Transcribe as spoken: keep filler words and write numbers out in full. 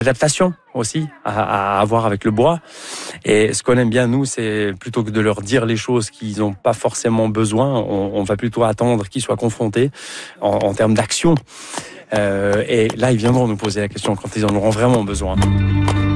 Adaptation aussi à, à avoir avec le bois. Et ce qu'on aime bien, nous, c'est plutôt que de leur dire les choses qu'ils n'ont pas forcément besoin, on, on va plutôt attendre qu'ils soient confrontés en, en termes d'action. Euh, et là, ils viendront nous poser la question quand ils en auront vraiment besoin.